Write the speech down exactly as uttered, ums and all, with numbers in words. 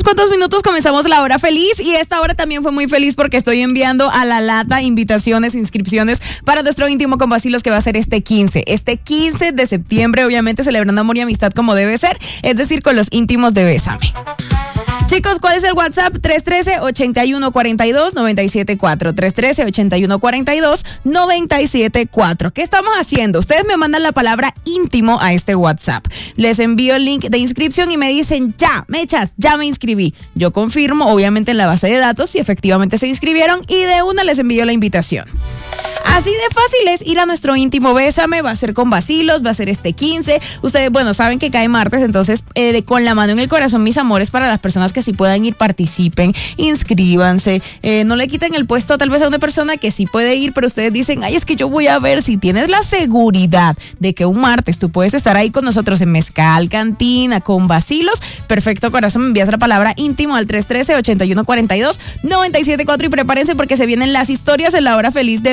con dos minutos comenzamos la hora feliz y esta hora también fue muy feliz porque estoy enviando a la lata invitaciones, inscripciones para nuestro íntimo con vacilos que va a ser este quince. Este quince de septiembre, obviamente celebrando amor y amistad como debe ser, es decir, con los íntimos de Bésame. Chicos, ¿cuál es el WhatsApp? tres uno tres, ocho uno cuatro dos, nueve siete cuatro. tres uno tres, ocho uno cuatro dos, nueve siete cuatro. ¿Qué estamos haciendo? Ustedes me mandan la palabra íntimo a este WhatsApp. Les envío el link de inscripción y me dicen, ya, mechas, ya me inscribí. Yo confirmo, obviamente en la base de datos, si efectivamente se inscribieron y de una les envío la invitación. Así de fácil es ir a nuestro íntimo Bésame, va a ser con vacilos, va a ser este quince. Ustedes, bueno, saben que cae martes, entonces eh, de, con la mano en el corazón, mis amores, para las personas que sí puedan ir, participen, inscríbanse, eh, no le quiten el puesto tal vez a una persona que sí puede ir, pero ustedes dicen, ay, es que yo voy a ver. Si tienes la seguridad de que un martes tú puedes estar ahí con nosotros en Mezcal Cantina, con vacilos, perfecto, corazón, me envías la palabra íntimo al tres uno tres, ocho uno cuatro dos, nueve siete cuatro y prepárense porque se vienen las historias en la hora feliz de